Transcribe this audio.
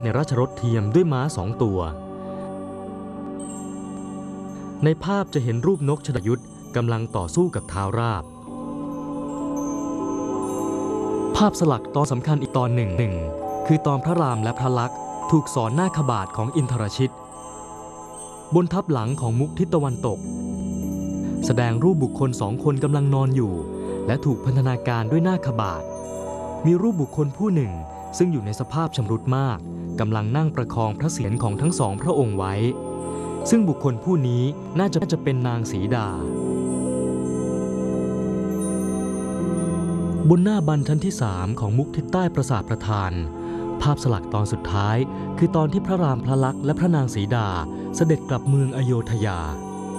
ในราชรถเทียมด้วยม้า2 ตัวในภาพจะเห็นรูปนกชฎายุทธกำลังต่อสู้กับท้าวราบภาพสลักตอนสำคัญอีกตอนหนึ่งคือตอนพระรามและพระลักษณ์ถูกสอนหน้าขบาทของอินทรชิตบนทับหลังของมุกทิศตะวันตกแสดงรูปบุคคล2 คนกำลังนอนอยู่และถูกพันธนาการด้วยหน้าขบาทมีรูปบุคคลผู้หนึ่งซึ่งอยู่ในสภาพชำรุดมากกำลังนั่งประคองพระเศียรของทั้ง2 พระองค์ไว้ซึ่งบุคคลผู้นี้น่าจะเป็นนางสีดาบนหน้าบันชั้นที่3ของมุกทิศใต้ปราสาทประธานภาพสลักตอนสุดท้ายคือตอนที่พระรามพระลักษณ์และพระนางสีดาเสด็จกลับเมืองอโยธยา